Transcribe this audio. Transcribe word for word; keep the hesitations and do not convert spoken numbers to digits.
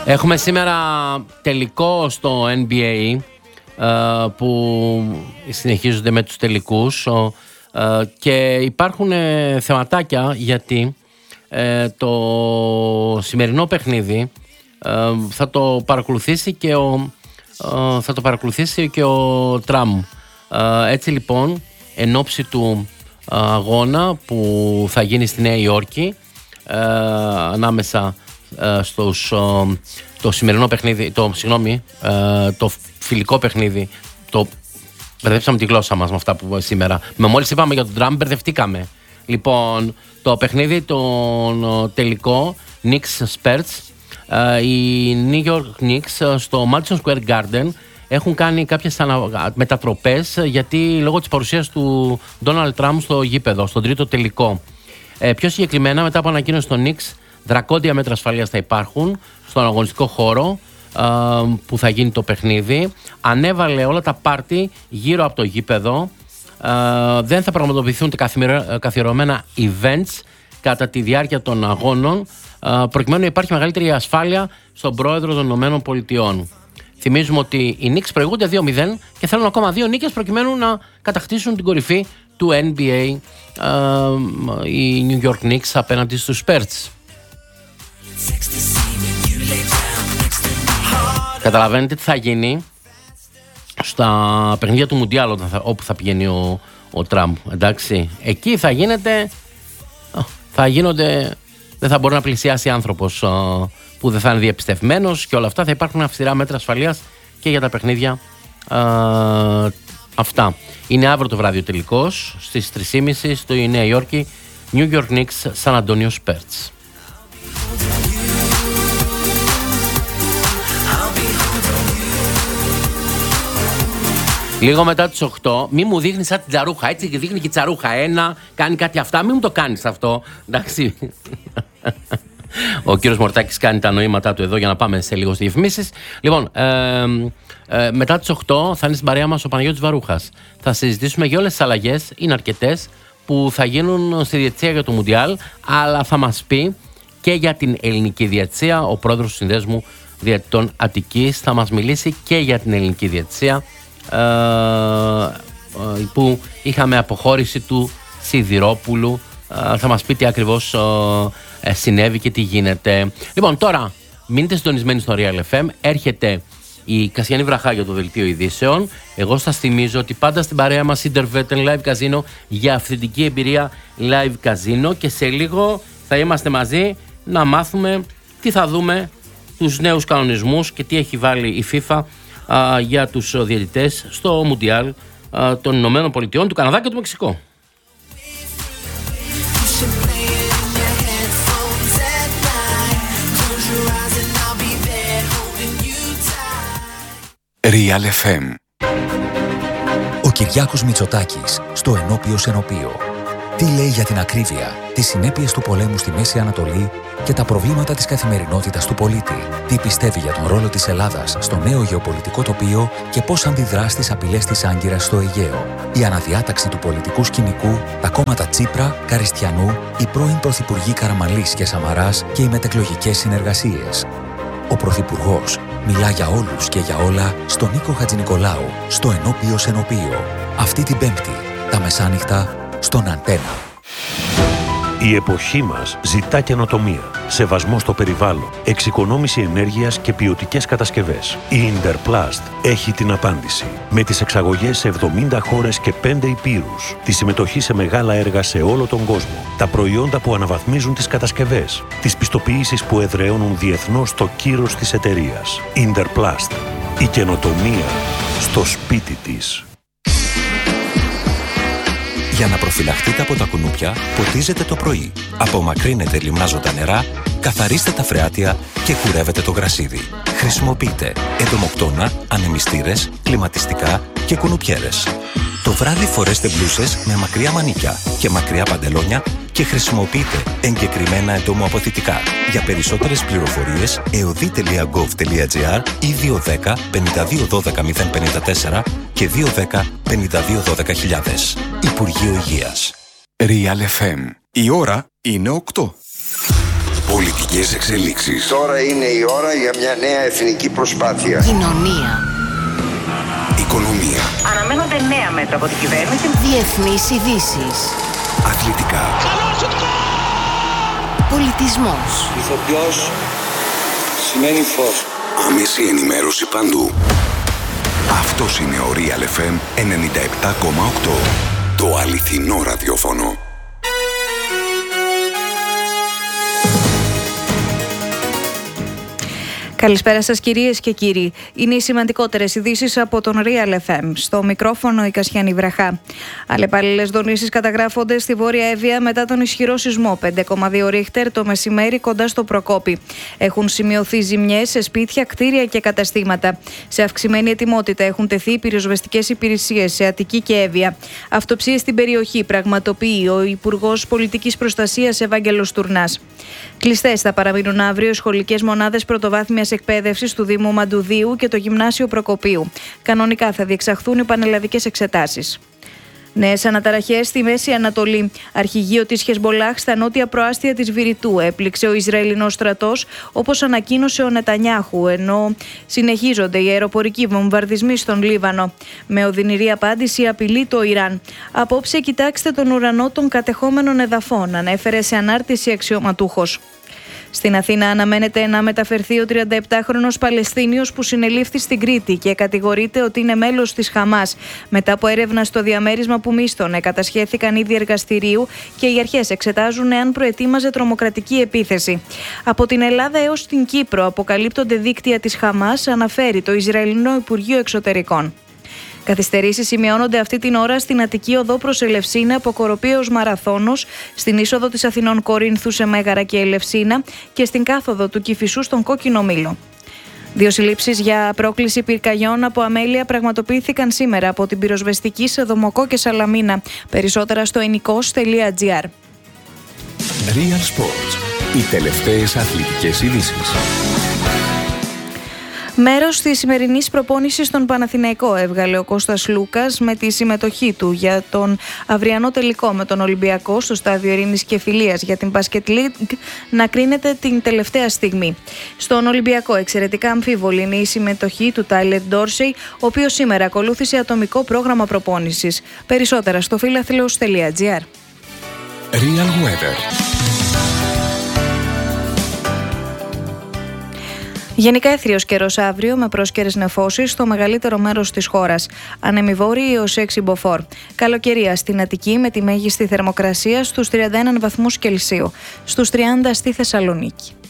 Έχουμε σήμερα τελικό στο N B A που συνεχίζονται με τους τελικούς και υπάρχουν θεματάκια γιατί το σημερινό παιχνίδι θα το παρακολουθήσει και ο, θα το παρακολουθήσει και ο Τραμπ. Έτσι λοιπόν, εν ώψη του αγώνα που θα γίνει στη Νέα Υόρκη ανάμεσα στους, το σημερινό παιχνίδι, το, συγγνώμη, το φιλικό παιχνίδι, το μπερδέψαμε τη γλώσσα μας με αυτά που σήμερα, με μόλις είπαμε για τον Τραμπ μπερδευτήκαμε. Λοιπόν, το παιχνίδι τον τελικό Knicks Spurs, οι New York Knicks στο Madison Square Garden έχουν κάνει κάποιες μετατροπές γιατί λόγω της παρουσίας του Donald Trump στο γήπεδο, στον τρίτο τελικό. Ε, πιο συγκεκριμένα, μετά από ανακοίνωση των Knicks, δρακόντια μέτρα ασφαλείας θα υπάρχουν στον αγωνιστικό χώρο ε, που θα γίνει το παιχνίδι. Ανέβαλε όλα τα πάρτι γύρω από το γήπεδο. Ε, δεν θα πραγματοποιηθούν τα καθιερωμένα events κατά τη διάρκεια των αγώνων, ε, προκειμένου να υπάρχει μεγαλύτερη ασφάλεια στον πρόεδρο των ΗΠΑ. Θυμίζουμε ότι οι Knicks προηγούνται δύο μηδέν και θέλουν ακόμα δύο νίκες προκειμένου να κατακτήσουν την κορυφή του N B A, ε, οι New York Knicks απέναντι στους Spurs. Καταλαβαίνετε τι θα γίνει στα παιχνίδια του Μουντιάλ όπου θα πηγαίνει ο, ο Τραμπ, εντάξει. Εκεί θα γίνεται, θα γίνονται, δεν θα μπορεί να πλησιάσει άνθρωπος που δεν θα είναι διεπιστευμένος και όλα αυτά. Θα υπάρχουν αυστηρά μέτρα ασφαλείας και για τα παιχνίδια α, αυτά. Είναι αύριο το βράδυ ο τελικός στις τρεις και μισή στο Νέα Υόρκη, New York Knicks, San Antonio Spurs. Λίγο μετά τις οκτώ, μη μου δείχνεις σαν την τσαρούχα, έτσι και δείχνει και η τσαρούχα ένα, κάνει κάτι αυτά, μη μου το κάνεις αυτό, εντάξει. Ο κύριος Μορτάκης κάνει τα νοήματά του εδώ για να πάμε σε λίγο στις διαφημίσεις. Λοιπόν, ε, ε, μετά τις οκτώ θα είναι στην παρέα μας ο Παναγιώτης Βαρούχας. Θα συζητήσουμε για όλες τις αλλαγές, είναι αρκετές, που θα γίνουν στη διετησία για το Μουντιάλ, αλλά θα μας πει και για την ελληνική διετησία. Ο πρόεδρος του Συνδέσμου Διαιτητών Αττικής θα μας μιλήσει και για την ελληνική διετησία, ε, ε, που είχαμε αποχώρηση του Σιδηρόπουλου. Ε, θα μας πει τι ακριβώς ε, συνέβη και τι γίνεται. Λοιπόν, τώρα μείνετε συντονισμένοι στο Real εφ εμ. Έρχεται η Κασιανή Βραχά για το δελτίο ειδήσεων. Εγώ σας θυμίζω ότι πάντα στην παρέα μας Intervetten Live Casino για αυθεντική εμπειρία Live Casino, και σε λίγο θα είμαστε μαζί να μάθουμε τι θα δούμε, τους νέους κανονισμούς και τι έχει βάλει η FIFA α, για τους διαιτητές στο Μουντιάλ των Ηνωμένων Πολιτειών, του Καναδά και του Μεξικό. Real εφ εμ. Ο Κυριάκος Μητσοτάκης στο Ενώπιο Ενωπίο. Τι λέει για την ακρίβεια, τις συνέπειες του πολέμου στη Μέση Ανατολή και τα προβλήματα της καθημερινότητας του πολίτη. Τι πιστεύει για τον ρόλο της Ελλάδας στο νέο γεωπολιτικό τοπίο και πώς αντιδρά στις απειλές της Άγκυρας στο Αιγαίο. Η αναδιάταξη του πολιτικού σκηνικού, τα κόμματα Τσίπρα, Καριστιανού, οι πρώην πρωθυπουργοί Καραμανλής και Σαμαράς και οι μετεκλογικές συνεργασίες. Ο Πρωθυπουργός μιλά για όλους και για όλα στον Νίκο Χατζηνικολάου, στο Ενώπιο Ενωπίο. Αυτή την Πέμπτη, τα μεσάνυχτα, στον Αντένα. Η εποχή μας ζητά καινοτομία, σεβασμό στο περιβάλλον, εξοικονόμηση ενέργειας και ποιοτικές κατασκευές. Η Interplast έχει την απάντηση. Με τις εξαγωγές σε εβδομήντα χώρες και πέντε υπήρους, τη συμμετοχή σε μεγάλα έργα σε όλο τον κόσμο, τα προϊόντα που αναβαθμίζουν τις κατασκευές, τις πιστοποιήσεις που εδραιώνουν διεθνώς το κύρος της εταιρείας. Interplast. Η καινοτομία στο σπίτι της. Για να προφυλαχτείτε από τα κουνούπια, ποτίζετε το πρωί. Απομακρύνετε λιμνάζοντα νερά, καθαρίστε τα φρεάτια και κουρεύετε το γρασίδι. Χρησιμοποιείτε εντομοκτώνα, ανεμιστήρες, κλιματιστικά και κουνουπιέρες. Το βράδυ φορέστε μπλούσες με μακριά μανίκια και μακριά παντελόνια και χρησιμοποιείτε εγκεκριμένα εντομοαποθητικά. Για περισσότερες πληροφορίες, εωδή τελεία γκοβ τελεία τζι άρ ή δύο ένα μηδέν πέντε δύο ένα δύο μηδέν πέντε τέσσερα και δύο ένα μηδέν πέντε δύο ένα δύο χιλιάδες. Υπουργείο Υγείας. Real εφ εμ. Η ώρα είναι οκτώ. Πολιτικές εξελίξεις. Τώρα είναι η ώρα για μια νέα εθνική προσπάθεια. Κοινωνία. Οικονομία. Αναμένονται νέα μέτρα από την κυβέρνηση. Διεθνείς ειδήσεις. Αθλητικά. Πολιτισμός. Ηθοποιός σημαίνει φως. Άμεση ενημέρωση παντού. Αυτός είναι ο Real εφ εμ ενενήντα επτά κόμμα οκτώ. Το αληθινό ραδιόφωνο. Καλησπέρα σας κυρίες και κύριοι. Είναι οι σημαντικότερες ειδήσεις από τον Real εφ εμ. Στο μικρόφωνο η Κασιάνη Βραχά. Αλλεπάλληλες δονήσεις καταγράφονται στη Βόρεια Εύβοια μετά τον ισχυρό σεισμό πέντε κόμμα δύο ρίχτερ το μεσημέρι κοντά στο Προκόπη. Έχουν σημειωθεί ζημιές σε σπίτια, κτίρια και καταστήματα. Σε αυξημένη ετοιμότητα έχουν τεθεί πυροσβεστικές υπηρεσίες σε Αττική και Εύβοια. Αυτοψίες στην περιοχή πραγματοποιεί ο Υπουργός Πολιτικής Προστασίας Ευάγγελος Τουρνάς. Κλειστές θα παραμείνουν αύριο οι σχολικές μονάδες πρωτοβάθμιας εκπαίδευσης του Δήμου Μαντουδίου και το Γυμνάσιο Προκοπίου. Κανονικά θα διεξαχθούν οι πανελλαδικές εξετάσεις. Νέες αναταραχές στη Μέση Ανατολή. Αρχηγείο της Χεσμολάχ στα νότια προάστια της Βηρητού έπληξε ο Ισραηλινός στρατός, όπως ανακοίνωσε ο Νετανιάχου, ενώ συνεχίζονται οι αεροπορικοί βομβαρδισμοί στον Λίβανο. Με οδυνηρή απάντηση απειλεί το Ιράν. Απόψε κοιτάξτε τον ουρανό των κατεχόμενων εδαφών, ανέφερε σε ανάρτηση αξιωματούχος. Στην Αθήνα αναμένεται να μεταφερθεί ο τριανταεπτάχρονος Παλαιστίνιος που συνελήφθη στην Κρήτη και κατηγορείται ότι είναι μέλος της Χαμάς. Μετά από έρευνα στο διαμέρισμα που μίσθωνε, κατασχέθηκαν ήδη εργαστηρίου και οι αρχές εξετάζουν εάν προετοίμαζε τρομοκρατική επίθεση. Από την Ελλάδα έως την Κύπρο αποκαλύπτονται δίκτυα της Χαμάς, αναφέρει το Ισραηλινό Υπουργείο Εξωτερικών. Καθυστερήσεις σημειώνονται αυτή την ώρα στην Αττική οδό προς Ελευσίνα από Κοροπή έως Μαραθώνος, στην είσοδο της Αθηνών Κορίνθου σε Μέγαρα και Ελευσίνα και στην κάθοδο του Κηφισού στον Κόκκινο Μήλο. Δύο συλλήψεις για πρόκληση πυρκαγιών από αμέλεια πραγματοποιήθηκαν σήμερα από την πυροσβεστική σε Δομοκό και Σαλαμίνα. Περισσότερα στο ενικός τελεία τζι άρ. Real Sports. Οι τελευταίες αθλητικές ειδήσεις. Μέρος της σημερινής προπόνησης στον Παναθηναϊκό έβγαλε ο Κώστας Λούκας με τη συμμετοχή του για τον αυριανό τελικό με τον Ολυμπιακό στο στάδιο Ειρήνης και Φιλίας για την Basket League να κρίνεται την τελευταία στιγμή. Στον Ολυμπιακό εξαιρετικά αμφίβολη είναι η συμμετοχή του Τάιλερ Ντόρσεϊ, ο οποίος σήμερα ακολούθησε ατομικό πρόγραμμα προπόνησης. Περισσότερα στο φιλαθλός τελεία τζι άρ. Real Weather. Γενικά έθριος καιρός αύριο με πρόσκαιρες νεφώσεις στο μεγαλύτερο μέρος της χώρας. Ανέμοι βόρειοι έως έξι μποφόρ. Καλοκαιρία στην Αττική με τη μέγιστη θερμοκρασία στους τριάντα ένα βαθμούς Κελσίου. Στους τριάντα στη Θεσσαλονίκη.